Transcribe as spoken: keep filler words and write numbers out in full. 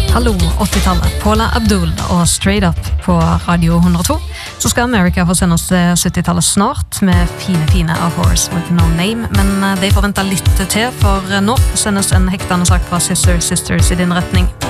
Hallo, åttitallet, Paula Abdul og Straight Up på Radio hundre og to. Så skal America få sende oss syttitallet snart med fine, fine A Horse With No Name, men de får vente litt til, for nå sendes en hektende sak fra Sister Sisters i din retning.